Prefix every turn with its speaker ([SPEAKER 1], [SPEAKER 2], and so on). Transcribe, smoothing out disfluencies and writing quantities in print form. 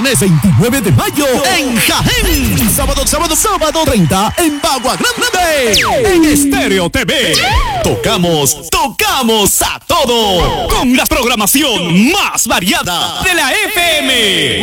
[SPEAKER 1] Viernes 29 de mayo en Jaén. Sábado 30 en Bagua Grande. En Estéreo TV. Tocamos a todo. Con la programación más variada de la FM.